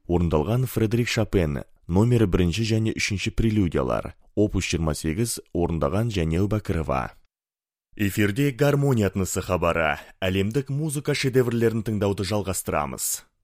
орындалған Фредерик Шопен, номері 1 және 3 прелюдиялар, опус 28, орындаған Жәнел Бәкірова. Эфирде гармония тынысы хабары, әлемдік музыка шедеврлерін тыңдауды жалғастырамыз.